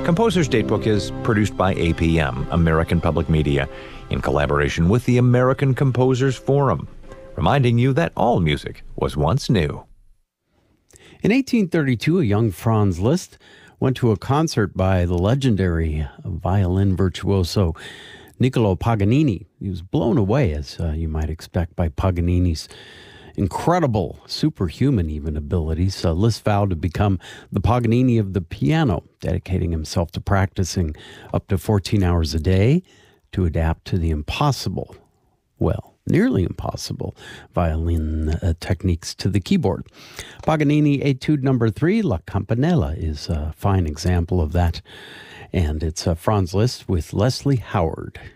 Composer's Datebook is produced by APM, American Public Media, in collaboration with the American Composers Forum, reminding you that all music was once new. In 1832, a young Franz Liszt went to a concert by the legendary violin virtuoso Niccolo Paganini. He was blown away, as you might expect, by Paganini's incredible, superhuman even abilities. Liszt vowed to become the Paganini of the piano, dedicating himself to practicing up to 14 hours a day to adapt to the impossible, nearly impossible violin techniques to the keyboard. Paganini Etude Number 3, La Campanella, is a fine example of that. And it's Franz Liszt with Leslie Howard.